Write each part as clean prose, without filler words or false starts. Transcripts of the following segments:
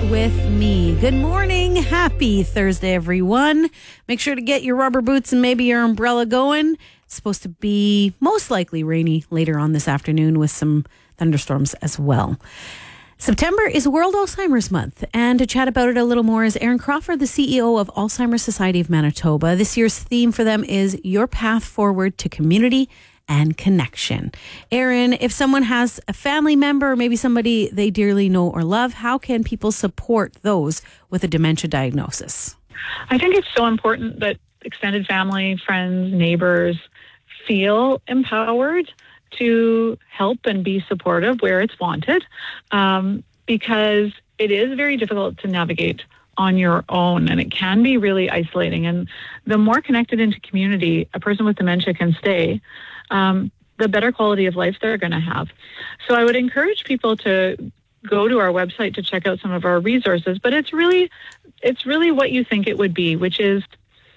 with me. Good morning. Happy Thursday, everyone. Make sure to get your rubber boots and maybe your umbrella going. It's supposed to be most likely rainy later on this afternoon with some thunderstorms as well. September is World Alzheimer's Month, and to chat about it a little more is Aaron Crawford, the CEO of Alzheimer's Society of Manitoba. This year's theme for them is Your Path Forward to Community and Connection. Aaron, if someone has a family member or maybe somebody they dearly know or love, how can people support those with a dementia diagnosis? I think it's so important that extended family, friends, neighbors feel empowered to help and be supportive where it's wanted, because it is very difficult to navigate on your own, and it can be really isolating. And the more connected into community a person with dementia can stay, the better quality of life they're going to have. So I would encourage people to go to our website to check out some of our resources, but it's really what you think it would be, which is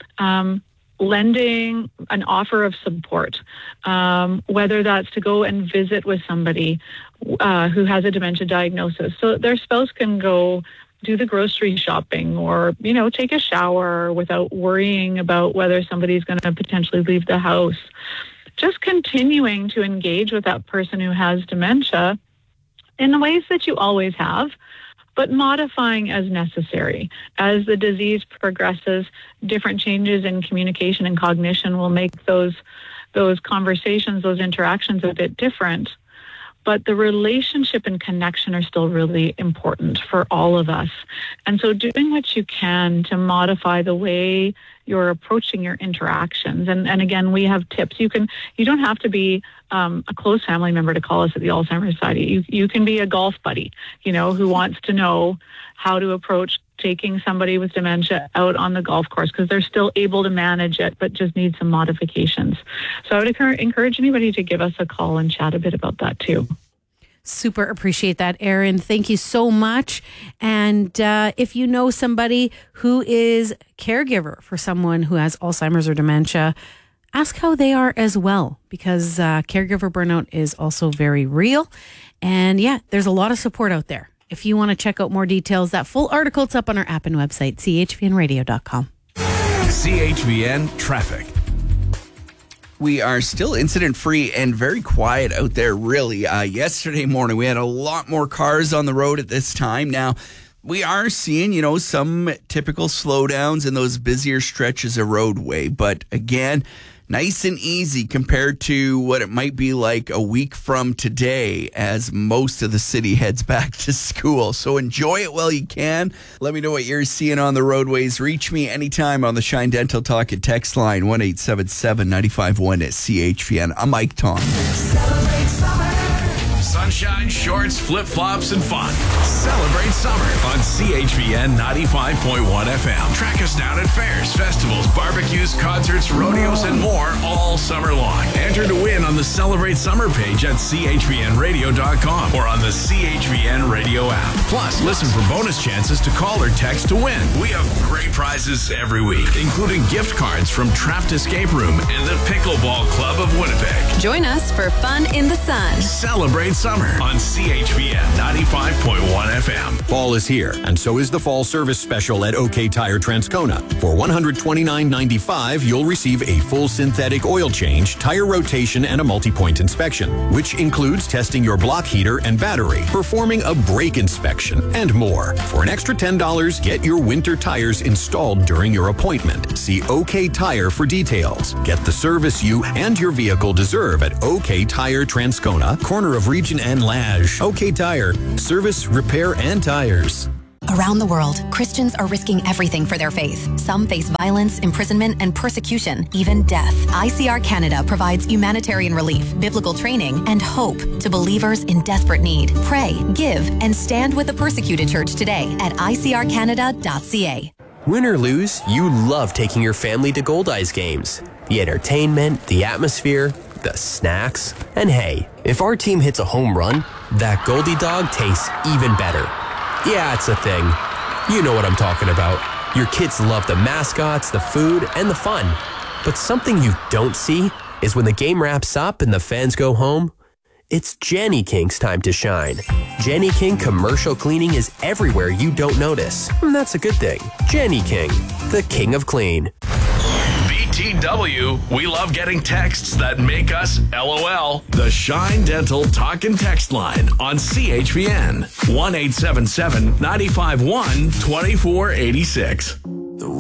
lending an offer of support, whether that's to go and visit with somebody who has a dementia diagnosis, so their spouse can go do the grocery shopping or, take a shower without worrying about whether somebody's going to potentially leave the house. Just continuing to engage with that person who has dementia in the ways that you always have, but modifying as necessary. As the disease progresses, different changes in communication and cognition will make those conversations, those interactions a bit different. But the relationship and connection are still really important for all of us. And so doing what you can to modify the way you're approaching your interactions. And again, we have tips. You don't have to be a close family member to call us at the Alzheimer's Society. You can be a golf buddy, who wants to know how to approach taking somebody with dementia out on the golf course, because they're still able to manage it, but just need some modifications. So I would encourage anybody to give us a call and chat a bit about that too. Super appreciate that, Aaron. Thank you so much. And if you know somebody who is caregiver for someone who has Alzheimer's or dementia, ask how they are as well, because caregiver burnout is also very real. And yeah, there's a lot of support out there. If you want to check out more details, that full article, it's up on our app and website, chvnradio.com. CHVN Traffic. We are still incident-free and very quiet out there, really. Yesterday morning, we had a lot more cars on the road at this time. Now, we are seeing, some typical slowdowns in those busier stretches of roadway. But again, nice and easy compared to what it might be like a week from today as most of the city heads back to school. So enjoy it while you can. Let me know what you're seeing on the roadways. Reach me anytime on the Shine Dental Talk and text line 1-877-951-CHVN. I'm Mike Tong. Sunshine, shorts, flip-flops, and fun. Celebrate summer on CHVN 95.1 FM. Track us down at fairs, festivals, barbecues, concerts, rodeos, and more all summer long. Enter to win on the Celebrate Summer page at chvnradio.com or on the CHVN Radio app. Plus, listen for bonus chances to call or text to win. We have great prizes every week, including gift cards from Trapped Escape Room and the Pickleball Club of Winnipeg. Join us for fun in the sun. Celebrate summer on CHVN 95.1 FM. Fall is here, and so is the fall service special at OK Tire Transcona. For $129.95, you'll receive a full synthetic oil change, tire rotation, and a multi-point inspection, which includes testing your block heater and battery, performing a brake inspection, and more. For an extra $10, get your winter tires installed during your appointment. See OK Tire for details. Get the service you and your vehicle deserve at OK Tire Transcona, corner of Region and Lage. OK Tire. Service, repair, and tires. Around the world, Christians are risking everything for their faith. Some face violence, imprisonment, and persecution, even death. ICR Canada provides humanitarian relief, biblical training, and hope to believers in desperate need. Pray, give, and stand with the persecuted church today at icrcanada.ca. Win or lose, you love taking your family to Goldeyes games. The entertainment, the atmosphere, the snacks. And hey, if our team hits a home run, that Goldie dog tastes even better. Yeah, it's a thing. You know what I'm talking about. Your kids love the mascots, the food, and the fun. But something you don't see is when the game wraps up and the fans go home, It's Jenny King's time to shine. Jenny King commercial cleaning is everywhere you don't notice. And that's a good thing. Jenny King, the king of clean. BTW, we love getting texts that make us LOL. The Shine Dental Talk and Text line on CHVN. 1-877-951-2486.